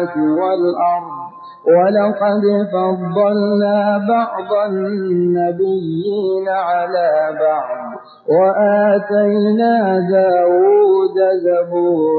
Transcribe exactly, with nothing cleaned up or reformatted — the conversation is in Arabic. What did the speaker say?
السماوات والأرض ولقد فضلنا بعض النبيين على بعض وآتينا داود زبورا